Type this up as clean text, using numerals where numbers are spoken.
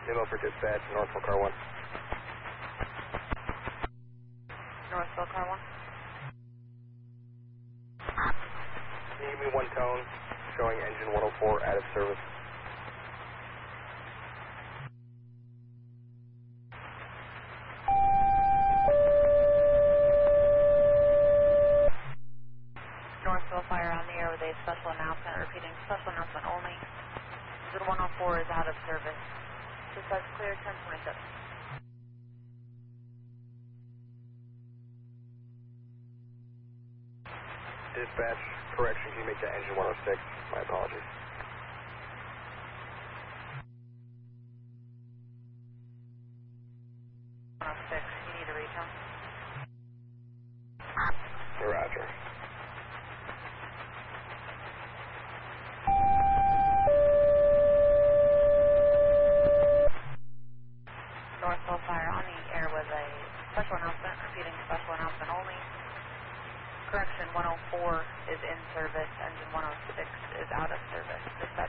Memo for dispatch, Northville Car 1. Northville Car 1. Can you give me one tone showing engine 104 out of service? Northville Fire on the air with a special announcement, repeating special announcement only. Engine 104 is out of service. Dispatch clear 1027. Dispatch, correction, can you make that engine 106? My apologies. You need a recount? Roger. Northville Fire on the air with a special announcement, repeating special announcement only. Correction, 104 is in service, engine 106 is out of service. Dispatch